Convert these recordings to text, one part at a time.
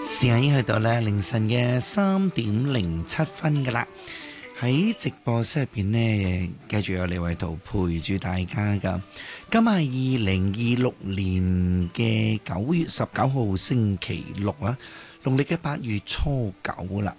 時間已經去到咧凌晨嘅3:07㗎啦。喺直播室入邊呢，繼續有李偉圖陪住大家噶。今日係2026年嘅9月19號星期六啊，農曆嘅8月初9啦。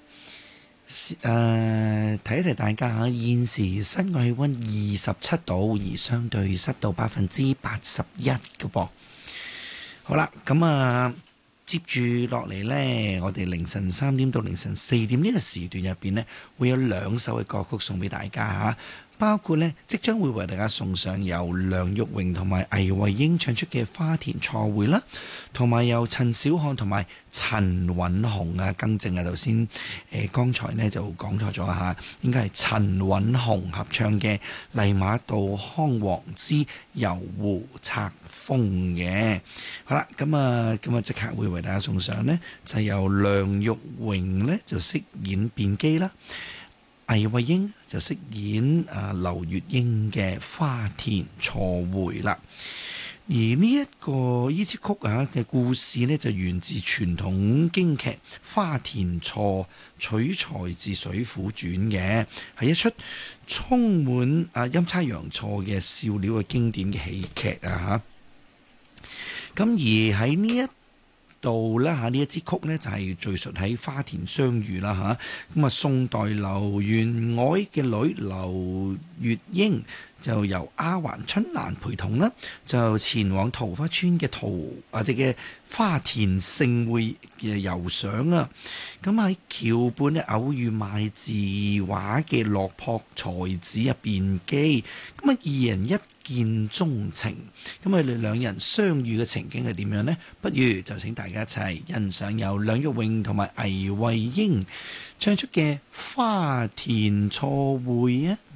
提一提大家嚇，現時室外氣温27度，而相對濕度81%嘅噃。好啦，咁接住落嚟呢，我哋凌晨3點到凌晨4點呢個時段入邊呢，會有2首嘅歌曲送俾大家嚇，包括呢即將會為大家送上由梁玉榮同埋倪慧英唱出嘅《花田錯會》啦，同埋由陳小漢同埋陳韻紅啊，更正啊，頭先剛才呢就講錯咗嚇，應該係陳韻紅合唱嘅《麗馬道康王之遊湖冊風》嘅。好啦，咁啊即刻會為大家送上呢，就由梁玉榮呢就飾演辯機啦，倪慧英就飾演劉月英嘅《花田錯會》啦。而呢支曲嘅故事呢，就源自傳統京劇《花田錯》，取材自《水滸傳》嘅，係一出充滿陰差陽錯嘅笑料嘅經典嘅喜劇啊！嚇，咁而喺呢一度咧嚇，呢一支曲呢，就係敘述喺花田相遇啦嚇，咁宋代劉員外嘅女劉月英就由丫鬟春蘭陪同啦，就前往桃花村嘅花田盛會嘅遊賞啊！咁喺橋畔咧偶遇賣字畫嘅落魄才子辯機，咁二人一見鍾情，咁佢哋兩人相遇嘅情景係點樣呢？不如就請大家一齊欣賞由梁玉榮同埋倪慧英唱出嘅《花田錯會》啊！